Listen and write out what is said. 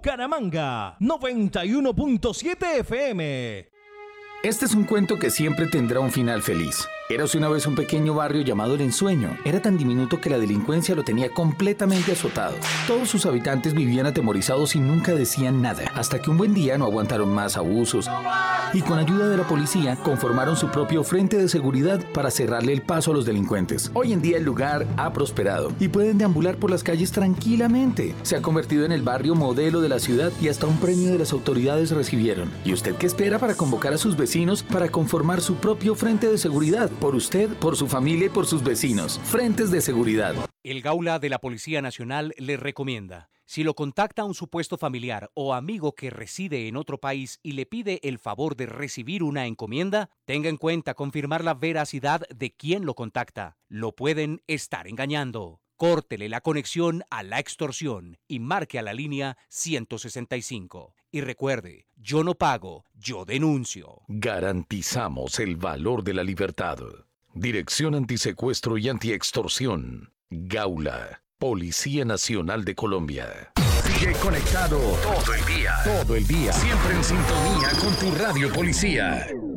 Bucaramanga, 91.7 FM. Este es un cuento que siempre tendrá un final feliz. Érase una vez un pequeño barrio llamado El Ensueño. Era tan diminuto que la delincuencia lo tenía completamente azotado. Todos sus habitantes vivían atemorizados y nunca decían nada, hasta que un buen día no aguantaron más abusos y con ayuda de la policía conformaron su propio frente de seguridad para cerrarle el paso a los delincuentes. Hoy en día el lugar ha prosperado y pueden deambular por las calles tranquilamente. Se ha convertido en el barrio modelo de la ciudad y hasta un premio de las autoridades recibieron. ¿Y usted qué espera para convocar a sus vecinos para conformar su propio frente de seguridad? Por usted, por su familia y por sus vecinos. Frentes de seguridad. El Gaula de la Policía Nacional le recomienda: si lo contacta un supuesto familiar o amigo que reside en otro país y le pide el favor de recibir una encomienda, tenga en cuenta confirmar la veracidad de quien lo contacta. Lo pueden estar engañando. Córtele la conexión a la extorsión y marque a la línea 165. Y recuerde, yo no pago, yo denuncio. Garantizamos el valor de la libertad. Dirección Antisecuestro y Antiextorsión. Gaula, Policía Nacional de Colombia. Sigue conectado todo el día. Todo el día. Siempre en sintonía con tu radio policía.